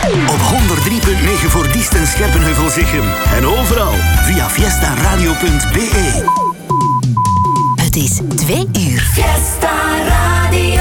Op 103.9 voor Diest en Scherpenheuvel-Zichem. En overal via fiestaradio.be. Het is 2 uur. Fiesta Radio.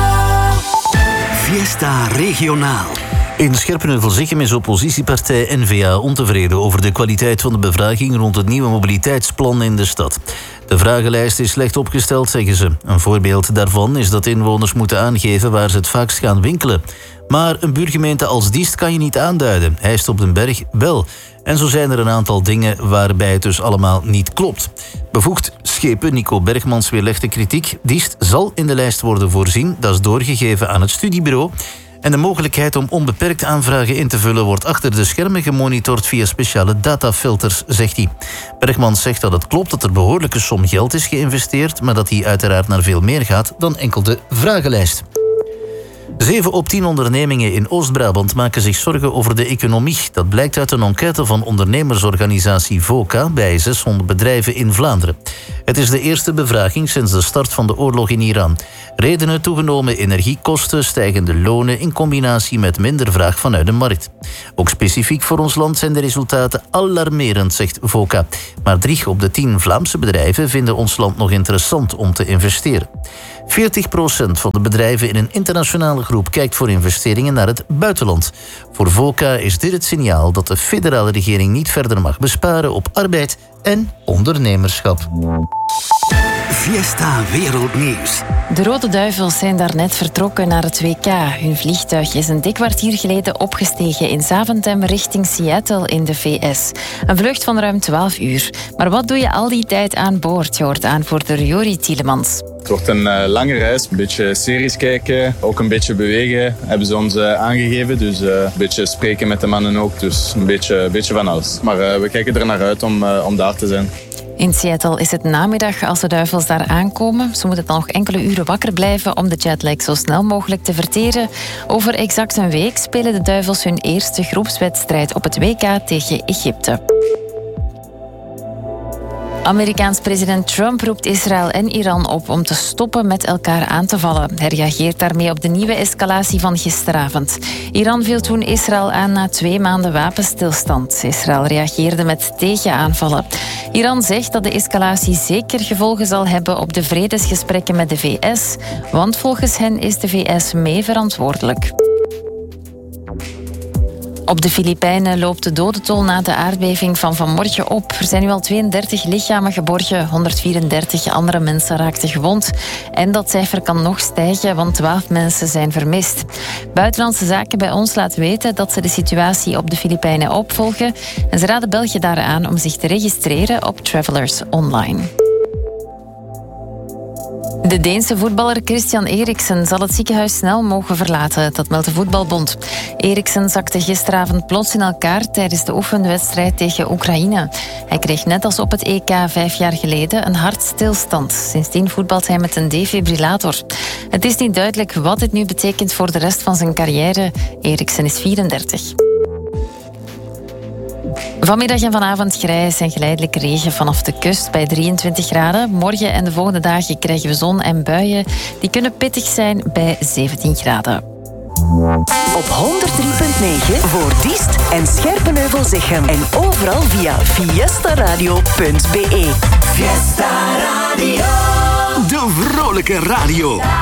Fiesta Regionaal. In Scherpenheuvel-Zichem is oppositiepartij N-VA ontevreden over de kwaliteit van de bevraging rond het nieuwe mobiliteitsplan in de stad. De vragenlijst is slecht opgesteld, zeggen ze. Een voorbeeld daarvan is dat inwoners moeten aangeven waar ze het vaakst gaan winkelen. Maar een buurgemeente als Diest kan je niet aanduiden. Heist op den Berg wel. En zo zijn er een aantal dingen waarbij het dus allemaal niet klopt. Bevoegd schepen Nico Bergmans weerlegt de kritiek. Diest zal in de lijst worden voorzien. Dat is doorgegeven aan het studiebureau. En de mogelijkheid om onbeperkt aanvragen in te vullen wordt achter de schermen gemonitord via speciale datafilters, zegt hij. Bergmans zegt dat het klopt dat er behoorlijke som geld is geïnvesteerd, maar dat hij uiteraard naar veel meer gaat dan enkel de vragenlijst. 7 op 10 ondernemingen in Oost-Brabant maken zich zorgen over de economie. Dat blijkt uit een enquête van ondernemersorganisatie VOCA bij 600 bedrijven in Vlaanderen. Het is de eerste bevraging sinds de start van de oorlog in Iran. Redenen: toegenomen energiekosten, stijgende lonen in combinatie met minder vraag vanuit de markt. Ook specifiek voor ons land zijn de resultaten alarmerend, zegt VOCA. Maar 3 op de 10 Vlaamse bedrijven vinden ons land nog interessant om te investeren. 40% van de bedrijven in een internationale groep kijkt voor investeringen naar het buitenland. Voor VOCA is dit het signaal dat de federale regering niet verder mag besparen op arbeid en ondernemerschap. Fiesta Wereldnieuws. De Rode Duivels zijn daarnet vertrokken naar het WK. Hun vliegtuig is een dik kwartier geleden opgestegen in Zaventem richting Seattle in de VS. Een vlucht van ruim 12 uur. Maar wat doe je al die tijd aan boord? Je hoort aanvoerder Jori Tielemans. Het wordt een lange reis, een beetje series kijken, ook een beetje bewegen, hebben ze ons aangegeven. Dus een beetje spreken met de mannen ook, dus een beetje van alles. Maar we kijken er naar uit om daar te zijn. In Seattle is het namiddag als de Duivels daar aankomen. Ze moeten dan nog enkele uren wakker blijven om de jetlag zo snel mogelijk te verteren. Over exact een week spelen de Duivels hun eerste groepswedstrijd op het WK tegen Egypte. Amerikaans president Trump roept Israël en Iran op om te stoppen met elkaar aan te vallen. Hij reageert daarmee op de nieuwe escalatie van gisteravond. Iran viel toen Israël aan na 2 maanden wapenstilstand. Israël reageerde met tegenaanvallen. Iran zegt dat de escalatie zeker gevolgen zal hebben op de vredesgesprekken met de VS, want volgens hen is de VS mee verantwoordelijk. Op de Filipijnen loopt de dodentol na de aardbeving van vanmorgen op. Er zijn nu al 32 lichamen geborgen, 134 andere mensen raakten gewond. En dat cijfer kan nog stijgen, want 12 mensen zijn vermist. Buitenlandse Zaken bij ons laat weten dat ze de situatie op de Filipijnen opvolgen. En ze raden België daaraan om zich te registreren op Travelers Online. De Deense voetballer Christian Eriksen zal het ziekenhuis snel mogen verlaten, dat meldt de Voetbalbond. Eriksen zakte gisteravond plots in elkaar tijdens de oefenwedstrijd tegen Oekraïne. Hij kreeg net als op het EK 5 jaar geleden een hartstilstand. Sindsdien voetbalt hij met een defibrillator. Het is niet duidelijk wat dit nu betekent voor de rest van zijn carrière. Eriksen is 34. Vanmiddag en vanavond grijs en geleidelijk regen vanaf de kust bij 23 graden. Morgen en de volgende dagen krijgen we zon en buien. Die kunnen pittig zijn bij 17 graden. Op 103.9 voor Diest en Scherpenheuvel-Zichem. En overal via fiestaradio.be. Fiesta Radio. De vrolijke radio.